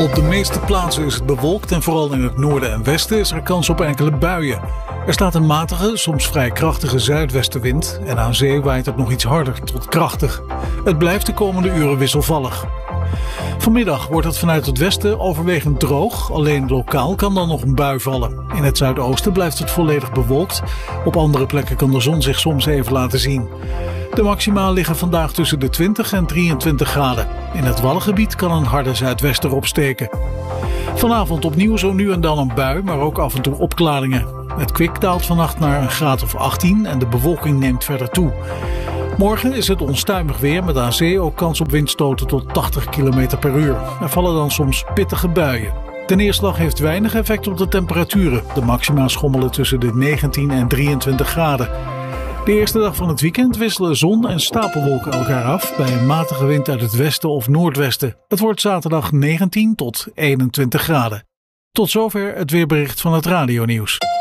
Op de meeste plaatsen is het bewolkt en vooral in het noorden en westen is er kans op enkele buien. Er staat een matige, soms vrij krachtige zuidwestenwind en aan zee waait het nog iets harder tot krachtig. Het blijft de komende uren wisselvallig. Vanmiddag wordt het vanuit het westen overwegend droog, alleen lokaal kan dan nog een bui vallen. In het zuidoosten blijft het volledig bewolkt, op andere plekken kan de zon zich soms even laten zien. De maxima liggen vandaag tussen de 20 en 23 graden. In het Waddengebied kan een harde zuidwester opsteken. Vanavond opnieuw zo nu en dan een bui, maar ook af en toe opklaringen. Het kwik daalt vannacht naar een graad of 18 en de bewolking neemt verder toe. Morgen is het onstuimig weer met aan zee ook kans op windstoten tot 80 km per uur. Er vallen dan soms pittige buien. De neerslag heeft weinig effect op de temperaturen. De maxima schommelen tussen de 19 en 23 graden. De eerste dag van het weekend wisselen zon en stapelwolken elkaar af bij een matige wind uit het westen of noordwesten. Het wordt zaterdag 19 tot 21 graden. Tot zover het weerbericht van het radionieuws.